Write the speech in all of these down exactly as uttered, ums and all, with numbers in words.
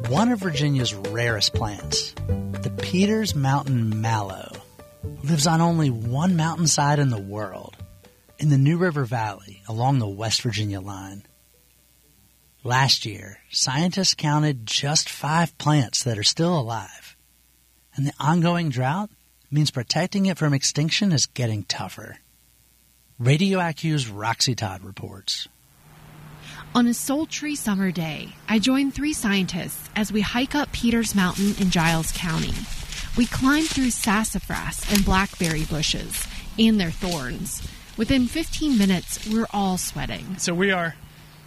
one of Virginia's rarest plants, the Peters Mountain mallow, lives on only one mountainside in the world, in the New River Valley along the West Virginia line. Last year, scientists counted just five plants that are still alive, and the ongoing drought means protecting it from extinction is getting tougher. Radio I Q's Roxy Todd reports. On a sultry summer day, I join three scientists as we hike up Peters Mountain in Giles County. We climb through sassafras and blackberry bushes and their thorns. Within fifteen minutes, we're all sweating. So we are,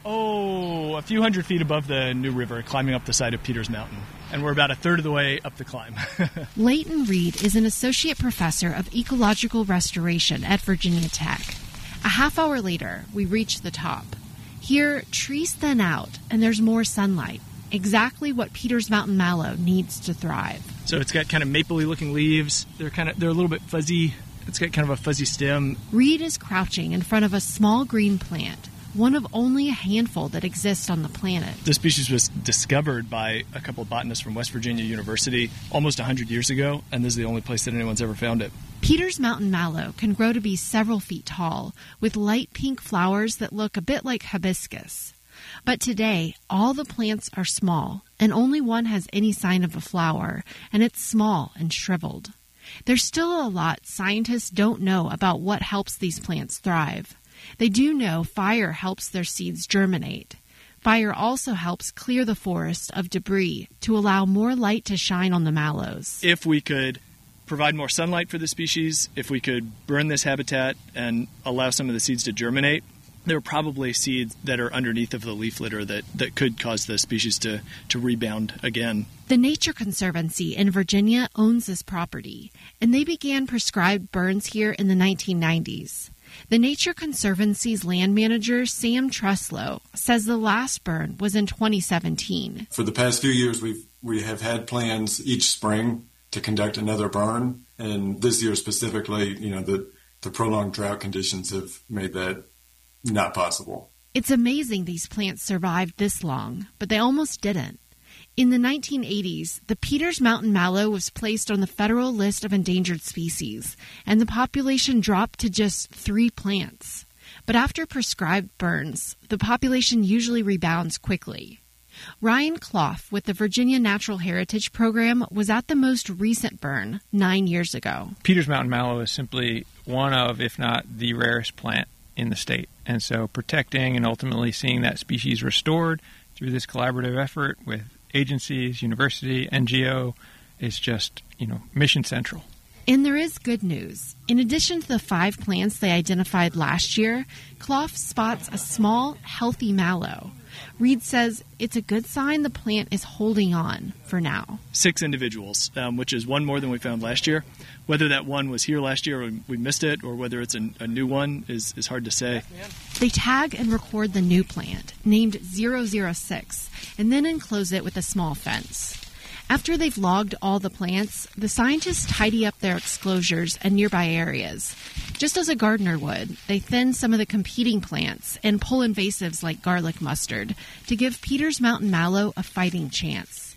oh, a few hundred feet above the New River, climbing up the side of Peters Mountain. And we're about a third of the way up the climb. Leighton Reed is an associate professor of ecological restoration at Virginia Tech. A half hour later, we reach the top. Here, trees thin out, and there's more sunlight, exactly what Peters Mountain mallow needs to thrive. So it's got kind of mapley looking leaves. They're kind of they're a little bit fuzzy. It's got kind of a fuzzy stem. Reed is crouching in front of a small green plant, one of only a handful that exists on the planet. The species was discovered by a couple of botanists from West Virginia University almost one hundred years ago, and this is the only place that anyone's ever found it. Peters Mountain mallow can grow to be several feet tall, with light pink flowers that look a bit like hibiscus. But today, all the plants are small, and only one has any sign of a flower, and it's small and shriveled. There's still a lot scientists don't know about what helps these plants thrive. They do know fire helps their seeds germinate. Fire also helps clear the forest of debris to allow more light to shine on the mallows. If we could provide more sunlight for the species, if we could burn this habitat and allow some of the seeds to germinate, there are probably seeds that are underneath of the leaf litter that, that could cause the species to, to rebound again. The Nature Conservancy in Virginia owns this property, and they began prescribed burns here in the nineteen nineties. The Nature Conservancy's land manager, Sam Truslow, says the last burn was in twenty seventeen. For the past few years, we've, we have had plans each spring to conduct another burn, and this year specifically, you know, the, the prolonged drought conditions have made that not possible. It's amazing these plants survived this long, but they almost didn't. In the nineteen eighties, the Peters Mountain mallow was placed on the federal list of endangered species, and the population dropped to just three plants. But after prescribed burns, the population usually rebounds quickly. Ryan Clough with the Virginia Natural Heritage Program was at the most recent burn nine years ago. Peters Mountain mallow is simply one of, if not the rarest plant in the state. And so protecting and ultimately seeing that species restored through this collaborative effort with agencies, university, N G O is just, you know, mission central. And there is good news. In addition to the five plants they identified last year, Clough spots a small, healthy mallow. Reed says it's a good sign the plant is holding on for now. Six individuals, um, which is one more than we found last year. Whether that one was here last year or we missed it, or whether it's a, a new one is, is hard to say. They tag and record the new plant, named zero zero six, and then enclose it with a small fence. After they've logged all the plants, the scientists tidy up their exclosures and nearby areas. Just as a gardener would, they thin some of the competing plants and pull invasives like garlic mustard to give Peters Mountain mallow a fighting chance.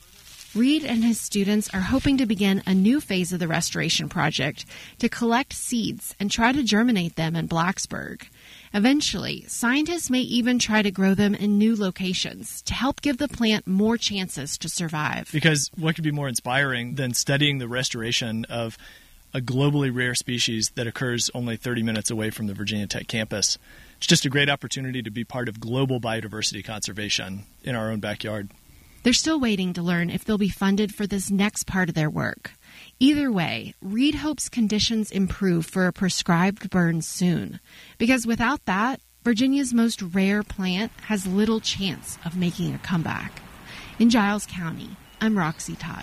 Reed and his students are hoping to begin a new phase of the restoration project to collect seeds and try to germinate them in Blacksburg. Eventually, scientists may even try to grow them in new locations to help give the plant more chances to survive. Because what could be more inspiring than studying the restoration of a globally rare species that occurs only thirty minutes away from the Virginia Tech campus? It's just a great opportunity to be part of global biodiversity conservation in our own backyard. They're still waiting to learn if they'll be funded for this next part of their work. Either way, Reed hopes conditions improve for a prescribed burn soon, because without that, Virginia's most rare plant has little chance of making a comeback. In Giles County, I'm Roxy Todd.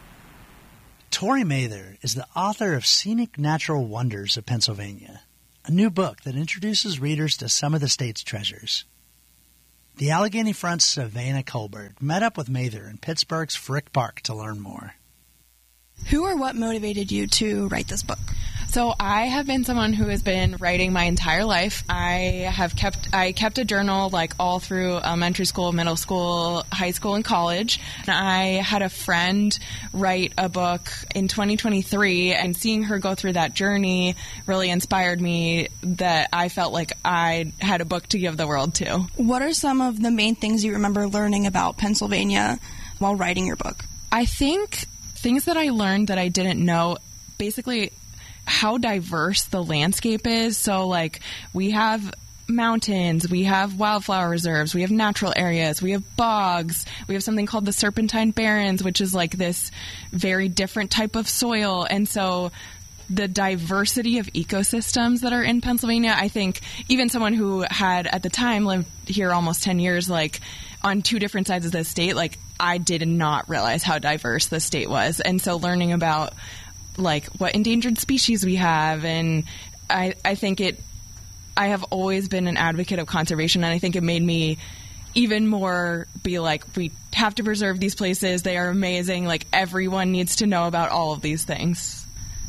Tori Mather is the author of Scenic Natural Wonders of Pennsylvania, a new book that introduces readers to some of the state's treasures. The Allegheny Front's Savannah Colbert met up with Mather in Pittsburgh's Frick Park to learn more. Who or what motivated you to write this book? So I have been someone who has been writing my entire life. I have kept I kept a journal like all through elementary school, middle school, high school, and college. And I had a friend write a book in twenty twenty-three, and seeing her go through that journey really inspired me that I felt like I had a book to give the world to. What are some of the main things you remember learning about Pennsylvania while writing your book? I think things that I learned that I didn't know, basically how diverse the landscape is. So, like, we have mountains, we have wildflower reserves, we have natural areas, we have bogs, we have something called the Serpentine Barrens, which is like this very different type of soil. And so the diversity of ecosystems that are in Pennsylvania, I think even someone who had at the time lived here almost ten years, like on two different sides of the state, like I did not realize how diverse the state was. And so learning about like what endangered species we have, and I, I think it, I have always been an advocate of conservation, and I think it made me even more be like, we have to preserve these places. They are amazing. Like, everyone needs to know about all of these things.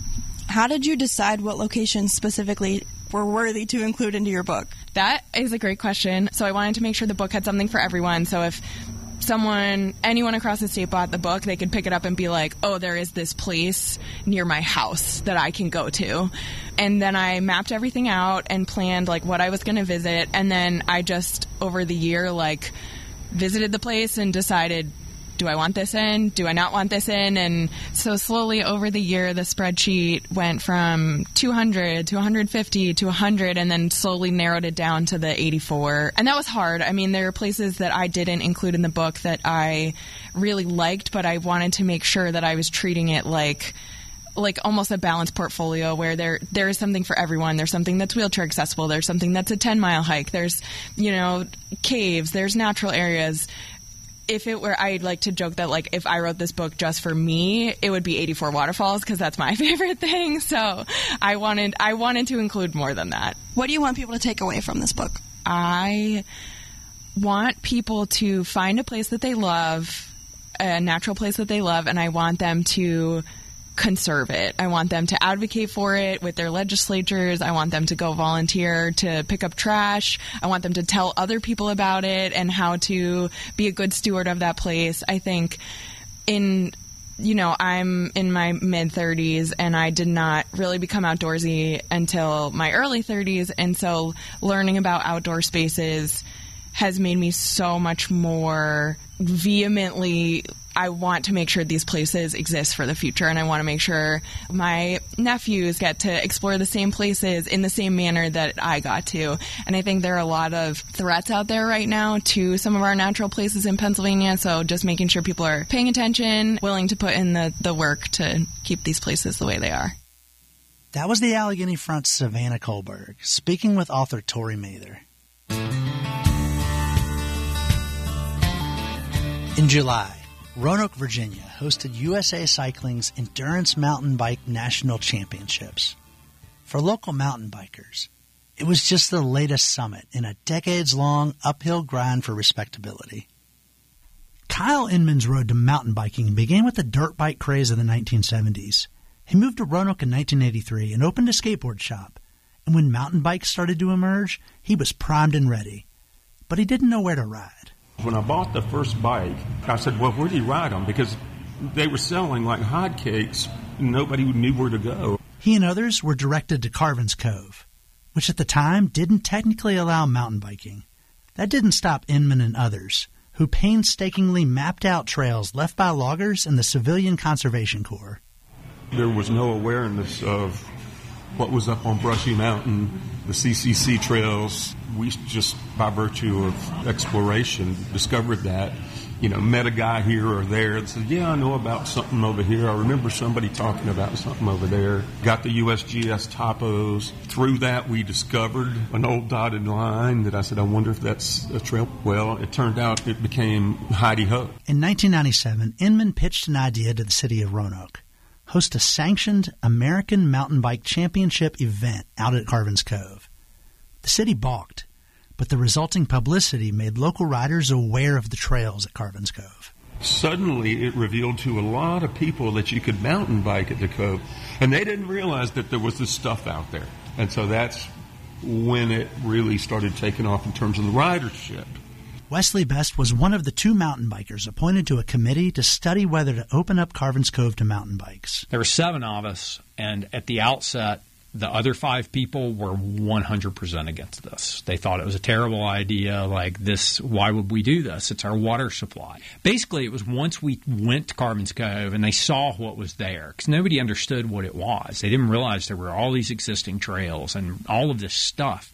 How did you decide what locations specifically were worthy to include into your book? That is a great question. So I wanted to make sure the book had something for everyone. So if someone, anyone across the state bought the book, they could pick it up and be like, oh, there is this place near my house that I can go to. And then I mapped everything out and planned like what I was going to visit. And then I just, over the year, like visited the place and decided, do I want this in? Do I not want this in? And so slowly over the year, the spreadsheet went from two hundred to one hundred fifty to one hundred, and then slowly narrowed it down to the eighty-four. And that was hard. I mean, there are places that I didn't include in the book that I really liked, but I wanted to make sure that I was treating it like like almost a balanced portfolio where there there is something for everyone. There's something that's wheelchair accessible. There's something that's a ten-mile hike. There's, you know, caves. There's natural areas. If it were, I'd like to joke that, like, if I wrote this book just for me, it would be eighty-four waterfalls, because that's my favorite thing. So I wanted, I wanted to include more than that. What do you want people to take away from this book? I want people to find a place that they love, a natural place that they love, and I want them to conserve it. I want them to advocate for it with their legislatures. I want them to go volunteer to pick up trash. I want them to tell other people about it and how to be a good steward of that place. I think in, you know, I'm in my mid thirties and I did not really become outdoorsy until my early thirties. And so learning about outdoor spaces has made me so much more vehemently, I want to make sure these places exist for the future, and I want to make sure my nephews get to explore the same places in the same manner that I got to. And I think there are a lot of threats out there right now to some of our natural places in Pennsylvania, so just making sure people are paying attention, willing to put in the, the work to keep these places the way they are. That was the Allegheny Front's Savannah Kohlberg, speaking with author Tori Mather. In July, Roanoke, Virginia hosted U S A Cycling's Endurance Mountain Bike National Championships. For local mountain bikers, it was just the latest summit in a decades-long uphill grind for respectability. Kyle Inman's road to mountain biking began with the dirt bike craze of the nineteen seventies. He moved to Roanoke in nineteen eighty-three and opened a skateboard shop. And when mountain bikes started to emerge, he was primed and ready. But he didn't know where to ride. When I bought the first bike, I said, well, where do you ride them? Because they were selling like hotcakes, and nobody knew where to go. He and others were directed to Carvin's Cove, which at the time didn't technically allow mountain biking. That didn't stop Inman and others, who painstakingly mapped out trails left by loggers and the Civilian Conservation Corps. There was no awareness of what was up on Brushy Mountain, the C C C trails. We just, by virtue of exploration, discovered that, you know, met a guy here or there and said, yeah, I know about something over here. I remember somebody talking about something over there. Got the U S G S topos. Through that, we discovered an old dotted line that I said, I wonder if that's a trail. Well, it turned out it became Heidi Ho. In nineteen ninety-seven, Inman pitched an idea to the city of Roanoke: host a sanctioned American Mountain Bike Championship event out at Carvin's Cove. The city balked, but the resulting publicity made local riders aware of the trails at Carvin's Cove. Suddenly, it revealed to a lot of people that you could mountain bike at the Cove, and they didn't realize that there was this stuff out there. And so that's when it really started taking off in terms of the ridership. Wesley Best was one of the two mountain bikers appointed to a committee to study whether to open up Carvin's Cove to mountain bikes. There were seven of us, and at the outset, the other five people were one hundred percent against this. They thought it was a terrible idea, like this, why would we do this? It's our water supply. Basically, it was once we went to Carvin's Cove and they saw what was there, because nobody understood what it was. They didn't realize there were all these existing trails and all of this stuff.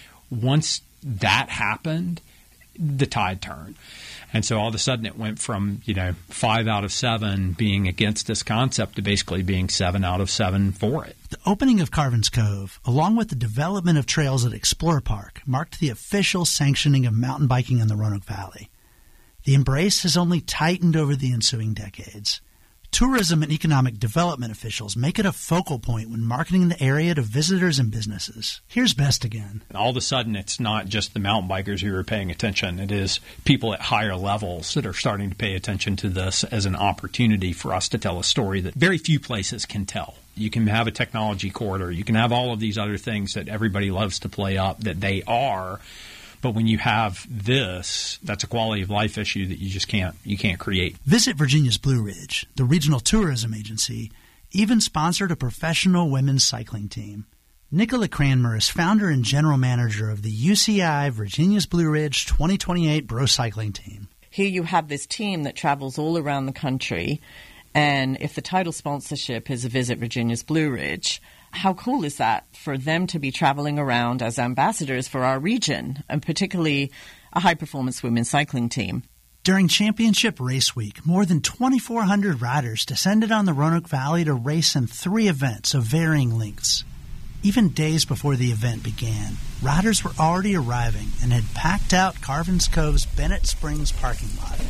Once that happened, the tide turned. And so all of a sudden it went from, you know, five out of seven being against this concept to basically being seven out of seven for it. The opening of Carvin's Cove, along with the development of trails at Explorer Park, marked the official sanctioning of mountain biking in the Roanoke Valley. The embrace has only tightened over the ensuing decades. Tourism and economic development officials make it a focal point when marketing the area to visitors and businesses. Here's Best again. All of a sudden, it's not just the mountain bikers who are paying attention. It is people at higher levels that are starting to pay attention to this as an opportunity for us to tell a story that very few places can tell. You can have a technology corridor. You can have all of these other things that everybody loves to play up that they are. But when you have this, that's a quality of life issue that you just can't you can't create. Visit Virginia's Blue Ridge, the regional tourism agency, even sponsored a professional women's cycling team. Nicola Cranmer is founder and general manager of the U C I Virginia's Blue Ridge twenty twenty-eight Bro Cycling Team. Here you have this team that travels all around the country, and if the title sponsorship is a Visit Virginia's Blue Ridge, how cool is that for them to be traveling around as ambassadors for our region, and particularly a high-performance women's cycling team? During Championship Race Week, more than twenty-four hundred riders descended on the Roanoke Valley to race in three events of varying lengths. Even days before the event began, riders were already arriving and had packed out Carvin's Cove's Bennett Springs parking lot.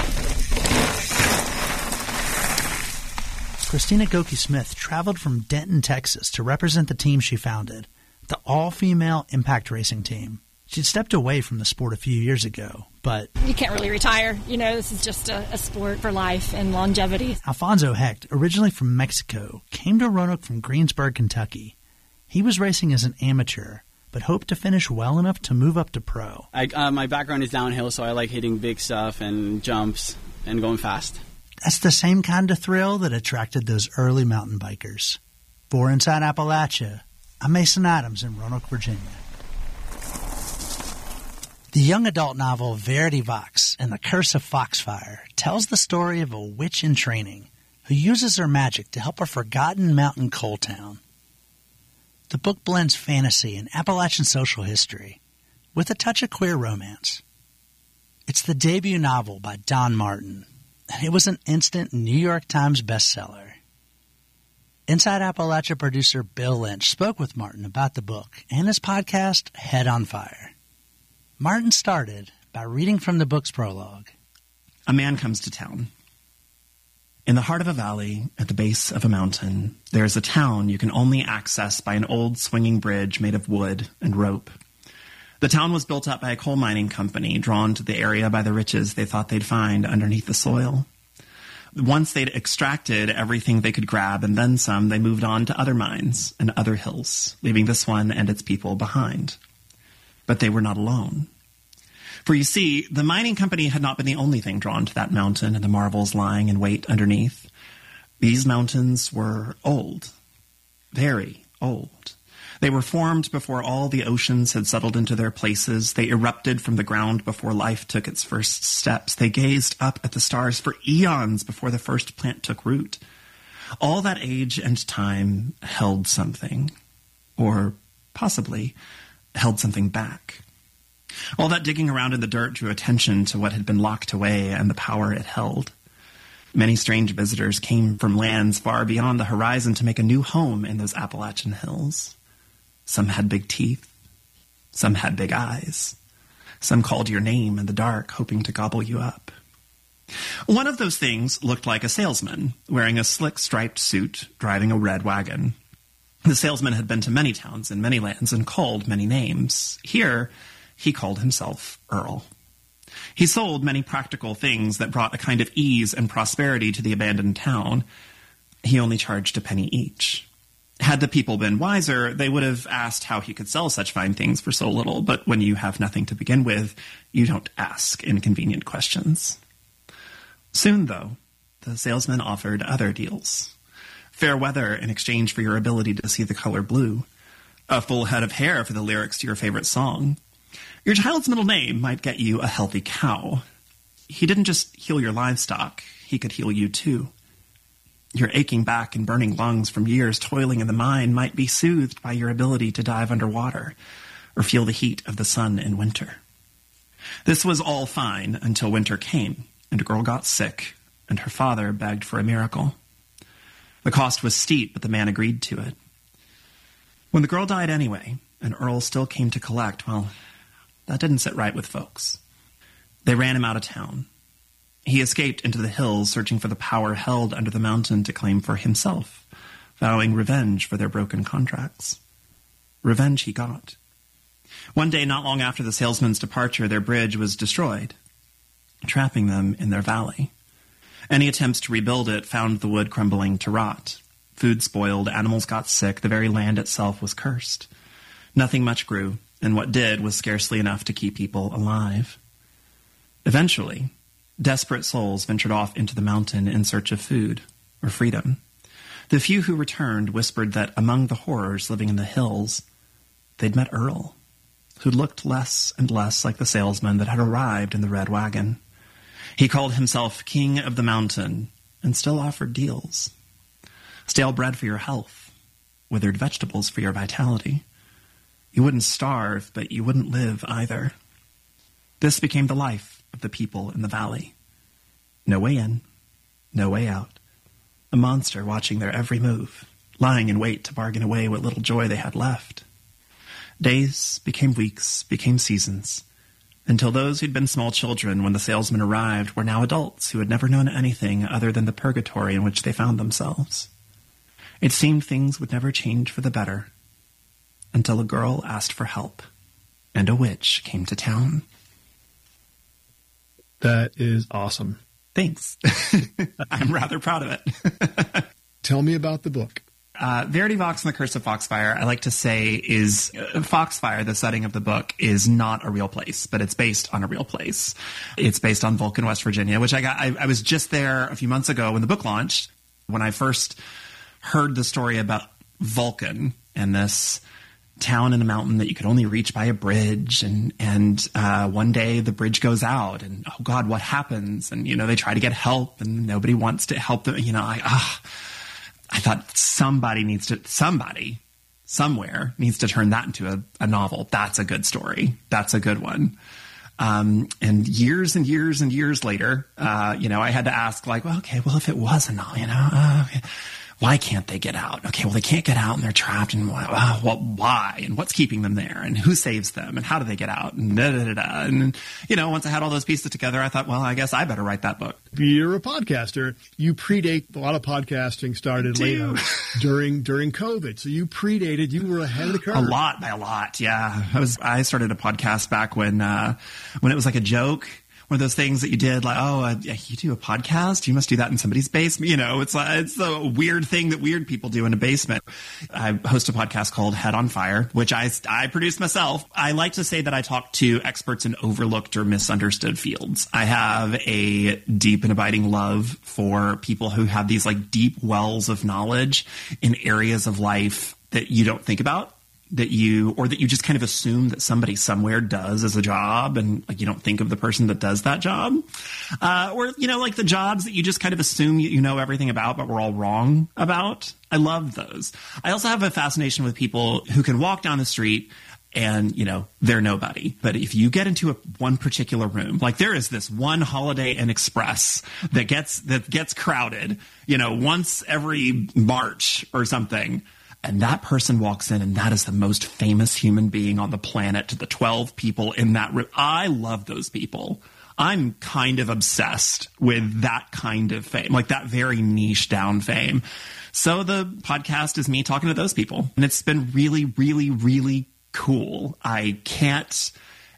Christina Goki-Smith traveled from Denton, Texas to represent the team she founded, the all-female Impact Racing Team. She'd stepped away from the sport a few years ago, but... You can't really retire. You know, this is just a, a sport for life and longevity. Alfonso Hecht, originally from Mexico, came to Roanoke from Greensburg, Kentucky. He was racing as an amateur, but hoped to finish well enough to move up to pro. I, uh, my background is downhill, so I like hitting big stuff and jumps and going fast. That's the same kind of thrill that attracted those early mountain bikers. For Inside Appalachia, I'm Mason Adams in Roanoke, Virginia. The young adult novel Verity Vox and the Curse of Foxfire tells the story of a witch in training who uses her magic to help a forgotten mountain coal town. The book blends fantasy and Appalachian social history with a touch of queer romance. It's the debut novel by Don Martin, and it was an instant New York Times bestseller. Inside Appalachia producer Bill Lynch spoke with Martin about the book and his podcast, Head on Fire. Martin started by reading from the book's prologue. A man comes to town. In the heart of a valley, at the base of a mountain, there is a town you can only access by an old swinging bridge made of wood and rope. The town was built up by a coal mining company drawn to the area by the riches they thought they'd find underneath the soil. Once they'd extracted everything they could grab and then some, they moved on to other mines and other hills, leaving this one and its people behind. But they were not alone. For you see, the mining company had not been the only thing drawn to that mountain and the marvels lying in wait underneath. These mountains were old, very old. They were formed before all the oceans had settled into their places. They erupted from the ground before life took its first steps. They gazed up at the stars for eons before the first plant took root. All that age and time held something, or possibly held something back. All that digging around in the dirt drew attention to what had been locked away and the power it held. Many strange visitors came from lands far beyond the horizon to make a new home in those Appalachian hills. Some had big teeth. Some had big eyes. Some called your name in the dark, hoping to gobble you up. One of those things looked like a salesman, wearing a slick striped suit, driving a red wagon. The salesman had been to many towns in many lands and called many names. Here, he called himself Earl. He sold many practical things that brought a kind of ease and prosperity to the abandoned town. He only charged a penny each. Had the people been wiser, they would have asked how he could sell such fine things for so little, but when you have nothing to begin with, you don't ask inconvenient questions. Soon, though, the salesman offered other deals. Fair weather in exchange for your ability to see the color blue. A full head of hair for the lyrics to your favorite song. Your child's middle name might get you a healthy cow. He didn't just heal your livestock, he could heal you too. Your aching back and burning lungs from years toiling in the mine might be soothed by your ability to dive underwater or feel the heat of the sun in winter. This was all fine until winter came and a girl got sick and her father begged for a miracle. The cost was steep, but the man agreed to it. When the girl died anyway, and Earl still came to collect, well, that didn't sit right with folks. They ran him out of town. He escaped into the hills, searching for the power held under the mountain to claim for himself, vowing revenge for their broken contracts. Revenge he got. One day, not long after the salesman's departure, their bridge was destroyed, trapping them in their valley. Any attempts to rebuild it found the wood crumbling to rot. Food spoiled, animals got sick, the very land itself was cursed. Nothing much grew, and what did was scarcely enough to keep people alive. Eventually, desperate souls ventured off into the mountain in search of food or freedom. The few who returned whispered that among the horrors living in the hills, they'd met Earl, who looked less and less like the salesman that had arrived in the red wagon. He called himself King of the Mountain and still offered deals. Stale bread for your health, withered vegetables for your vitality. You wouldn't starve, but you wouldn't live either. This became the life of the people in the valley. No way in, no way out. A monster watching their every move, lying in wait to bargain away what little joy they had left. Days became weeks, became seasons, until those who'd been small children when the salesman arrived were now adults who had never known anything other than the purgatory in which they found themselves. It seemed things would never change for the better, until a girl asked for help, and a witch came to town. That is awesome. Thanks. I'm rather proud of it. Tell me about the book. Uh, Verity Vox and the Curse of Foxfire, I like to say, is uh, Foxfire, the setting of the book, is not a real place, but it's based on a real place. It's based on Vulcan, West Virginia, which I got. I, I was just there a few months ago when the book launched. When I first heard the story about Vulcan and this town in a mountain that you could only reach by a bridge, and and uh, one day the bridge goes out, and oh God, what happens? And you know they try to get help, and nobody wants to help them. You know, I ah. I thought somebody needs to, somebody, somewhere needs to turn that into a, a novel. That's a good story. That's a good one. Um, and years and years and years later, uh, you know, I had to ask, like, well, okay, well, if it was a novel, you know, uh, why can't they get out? Okay, well, they can't get out and they're trapped. And uh, well, why? And what's keeping them there? And who saves them? And how do they get out? And da, da, da, da. And, you know, once I had all those pieces together, I thought, well, I guess I better write that book. You're a podcaster. You predate, a lot of podcasting started later during during COVID. So you predated, you were ahead of the curve. A lot, by a lot, yeah. I was I started a podcast back when uh, when it was like a joke. One of those things that you did, like, oh, uh, you do a podcast? You must do that in somebody's basement. You know, it's like, it's a weird thing that weird people do in a basement. I host a podcast called Head on Fire, which I, I produce myself. I like to say that I talk to experts in overlooked or misunderstood fields. I have a deep and abiding love for people who have these like deep wells of knowledge in areas of life that you don't think about. That you, or that you just kind of assume that somebody somewhere does as a job, and like you don't think of the person that does that job, uh, or you know, like the jobs that you just kind of assume you, you know everything about, but we're all wrong about. I love those. I also have a fascination with people who can walk down the street and you know they're nobody, but if you get into a one particular room, like there is this one Holiday Inn Express that gets that gets crowded, you know, once every March or something. And that person walks in, and that is the most famous human being on the planet to the twelve people in that room. I love those people. I'm kind of obsessed with that kind of fame, like that very niche down fame. So the podcast is me talking to those people. And it's been really, really, really cool. I can't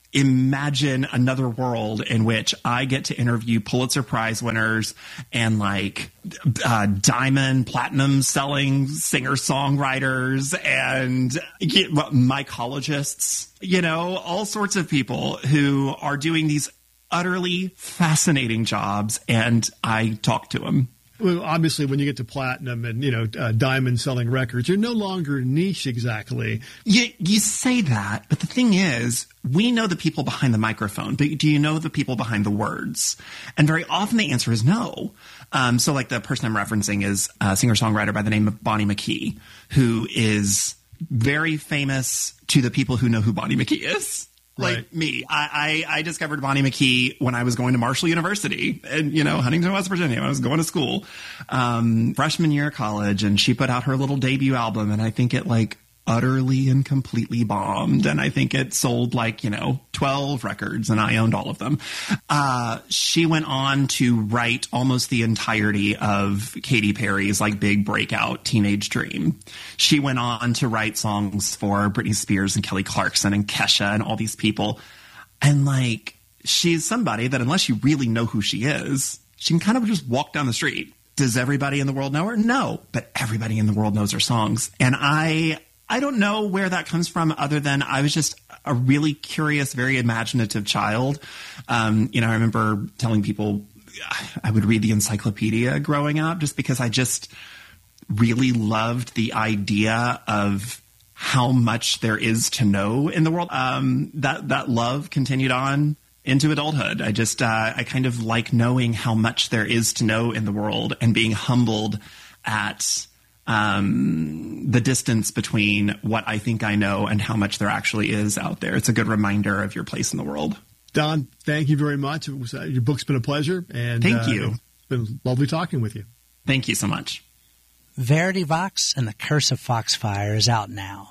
imagine another world in which I get to interview Pulitzer Prize winners and like uh, diamond, platinum selling singer songwriters and mycologists, you know, all sorts of people who are doing these utterly fascinating jobs. And I talk to them. Well, obviously, when you get to platinum and, you know, uh, diamond selling records, you're no longer niche exactly. You, you say that, but the thing is, we know the people behind the microphone, but do you know the people behind the words? And very often the answer is no. Um, so like the person I'm referencing is a singer-songwriter by the name of Bonnie McKee, who is very famous to the people who know who Bonnie McKee is. Like right. me, I, I, I discovered Bonnie McKee when I was going to Marshall University and, you know, Huntington, West Virginia, when I was going to school, um, freshman year of college. And she put out her little debut album. And I think it like utterly and completely bombed. And I think it sold like, you know, twelve records and I owned all of them. Uh, she went on to write almost the entirety of Katy Perry's like big breakout Teenage Dream. She went on to write songs for Britney Spears and Kelly Clarkson and Kesha and all these people. And like, she's somebody that unless you really know who she is, she can kind of just walk down the street. Does everybody in the world know her? No, but everybody in the world knows her songs. And I, I don't know where that comes from other than I was just a really curious, very imaginative child. Um, you know, I remember telling people I would read the encyclopedia growing up just because I just really loved the idea of how much there is to know in the world. Um, that, that love continued on into adulthood. I just, uh, I kind of like knowing how much there is to know in the world and being humbled at Um, the distance between what I think I know and how much there actually is out there. It's a good reminder of your place in the world. Don, thank you very much. It was, uh, your book's been a pleasure. And thank uh, you. It's been lovely talking with you. Thank you so much. Verity Vox and the Curse of Foxfire is out now.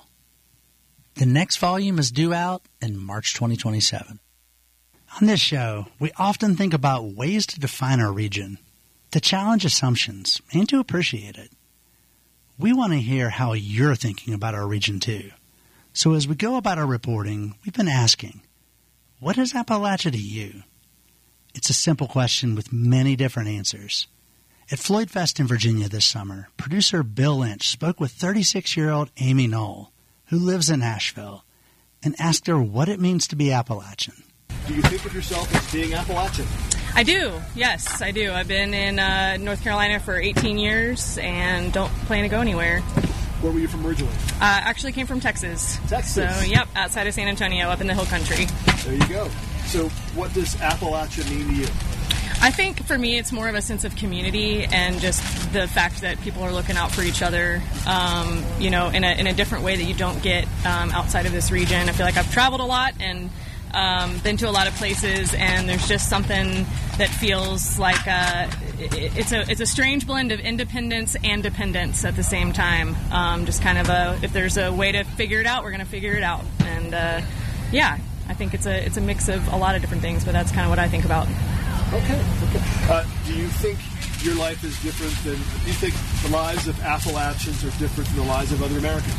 The next volume is due out in March twenty twenty-seven. On this show, we often think about ways to define our region, to challenge assumptions, and to appreciate it. We want to hear how you're thinking about our region, too. So as we go about our reporting, we've been asking, what is Appalachia to you? It's a simple question with many different answers. At Floyd Fest in Virginia this summer, producer Bill Lynch spoke with thirty-six-year-old Amy Knoll, who lives in Asheville, and asked her what it means to be Appalachian. Do you think of yourself as being Appalachian? I do. Yes, I do. I've been in uh, North Carolina for eighteen years and don't plan to go anywhere. Where were you from originally? I uh, actually came from Texas. Texas? So, yep, outside of San Antonio, up in the hill country. There you go. So what does Appalachia mean to you? I think for me it's more of a sense of community and just the fact that people are looking out for each other, um, you know, in a, in a different way that you don't get um, outside of this region. I feel like I've traveled a lot and Um, been to a lot of places, and there's just something that feels like uh, it, it's a it's a strange blend of independence and dependence at the same time. Um, just kind of a if there's a way to figure it out, we're going to figure it out. And uh, yeah, I think it's a it's a mix of a lot of different things, but that's kind of what I think about. Okay. Okay. Uh, do you think your life is different than? Do you think the lives of Appalachians are different than the lives of other Americans?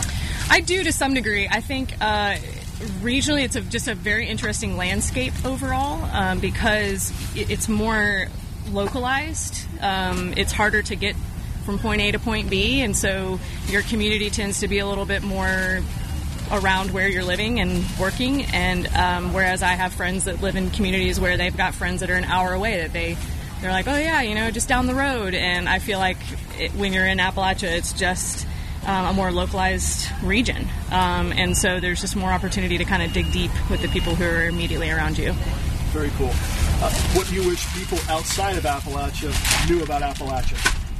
I do to some degree. I think. Uh, Regionally, it's a, just a very interesting landscape overall um, because it, it's more localized. Um, it's harder to get from point A to point B, and so your community tends to be a little bit more around where you're living and working. And um, whereas I have friends that live in communities where they've got friends that are an hour away that they they're like, oh yeah, you know, just down the road. And I feel like it, when you're in Appalachia, it's just Um, a more localized region. Um, and so there's just more opportunity to kind of dig deep with the people who are immediately around you. Very cool. Uh, what do you wish people outside of Appalachia knew about Appalachia?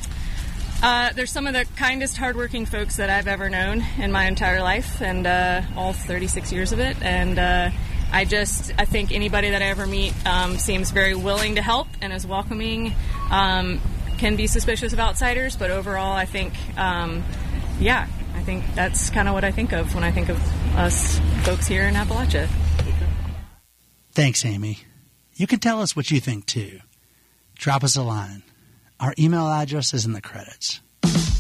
Uh, there's some of the kindest, hardworking folks that I've ever known in my entire life, and uh, all thirty-six years of it. And uh, I just, I think anybody that I ever meet um, seems very willing to help and is welcoming. Um, can be suspicious of outsiders, but overall, I think... Um, Yeah, I think that's kind of what I think of when I think of us folks here in Appalachia. Thanks, Amy. You can tell us what you think, too. Drop us a line. Our email address is in the credits.